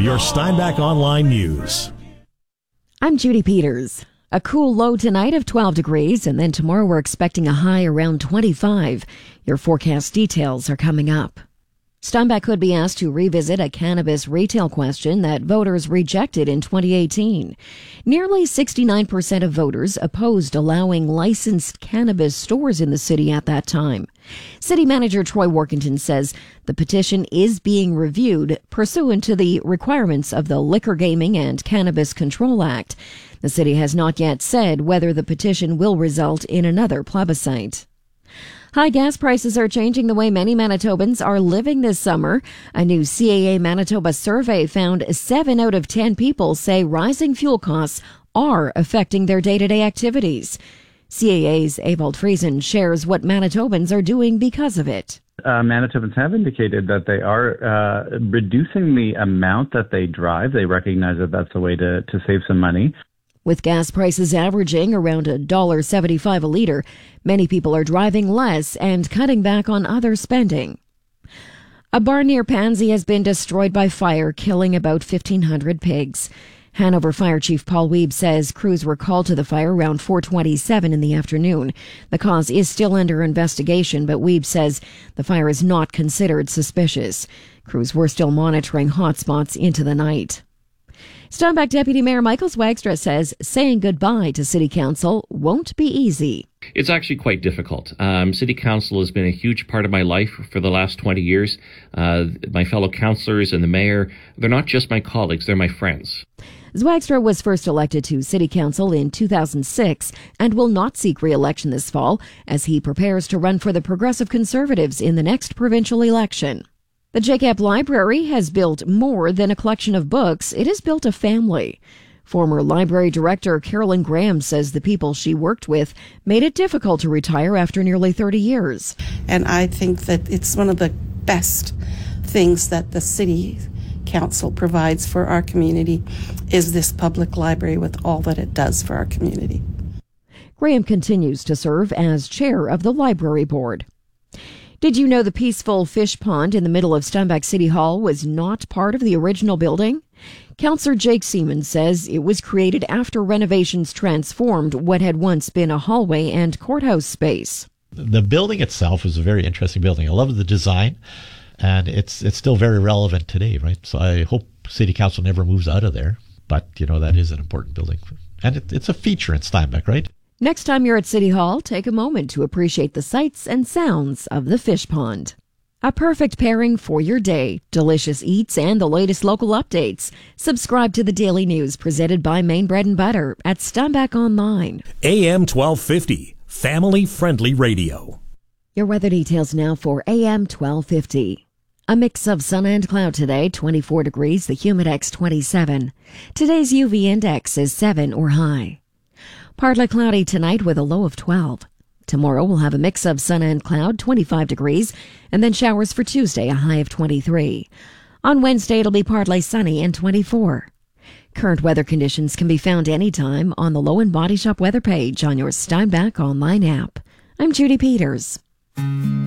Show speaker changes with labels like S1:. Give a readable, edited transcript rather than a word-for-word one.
S1: your Steinbach Online News.
S2: I'm Judy Peters. A cool low tonight of 12 degrees, and then tomorrow we're expecting a high around 25. Your forecast details are coming up. Steinbach could be asked to revisit a cannabis retail question that voters rejected in 2018. Nearly 69% of voters opposed allowing licensed cannabis stores in the city at that time. City Manager Troy Workington says the petition is being reviewed pursuant to the requirements of the Liquor Gaming and Cannabis Control Act. The city has not yet said whether the petition will result in another plebiscite. High gas prices are changing the way many Manitobans are living this summer. A new CAA Manitoba survey found 7 out of 10 people say rising fuel costs are affecting their day-to-day activities. CAA's Ewald Friesen shares what Manitobans are doing because of it.
S3: Manitobans have indicated that they are reducing the amount that they drive. They recognize that that's a way to save some money.
S2: With gas prices averaging around $1.75 a liter, many people are driving less and cutting back on other spending. A barn near Pansy has been destroyed by fire, killing about 1,500 pigs. Hanover Fire Chief Paul Wiebe says crews were called to the fire around 4:27 in the afternoon. The cause is still under investigation, but Wiebe says the fire is not considered suspicious. Crews were still monitoring hotspots into the night. Steinbach Deputy Mayor Michael Swagstra says saying goodbye to City Council won't be easy.
S4: It's actually quite difficult. City Council has been a huge part of my life for the last 20 years. My fellow councillors and the mayor, they're not just my colleagues, they're my friends.
S2: Swagstra was first elected to City Council in 2006 and will not seek re-election this fall as he prepares to run for the Progressive Conservatives in the next provincial election. The JCAP Library has built more than a collection of books. It has built a family. Former library director Carolyn Graham says the people she worked with made it difficult to retire after nearly 30 years.
S5: And I think that it's one of the best things that the City Council provides for our community is this public library with all that it does for our community.
S2: Graham continues to serve as chair of the library board. Did you know the peaceful fish pond in the middle of Steinbach City Hall was not part of the original building? Councillor Jake Seaman says it was created after renovations transformed what had once been a hallway and courthouse space.
S6: The building itself is a very interesting building. I love the design, and it's still very relevant today, right? So I hope City Council never moves out of there, but, that is an important building. And it's a feature in Steinbach, right?
S2: Next time you're at City Hall, take a moment to appreciate the sights and sounds of the fish pond. A perfect pairing for your day, delicious eats, and the latest local updates. Subscribe to the Daily News presented by Maine Bread and Butter at Steinbach Online.
S1: AM 1250, family-friendly radio.
S2: Your weather details now for AM 1250. A mix of sun and cloud today, 24 degrees, the humidex 27. Today's UV index is 7 or high. Partly cloudy tonight with a low of 12. Tomorrow we'll have a mix of sun and cloud, 25 degrees, and then showers for Tuesday, a high of 23. On Wednesday it'll be partly sunny and 24. Current weather conditions can be found anytime on the Low and Body Shop weather page on your Steinbach Online app. I'm Judy Peters.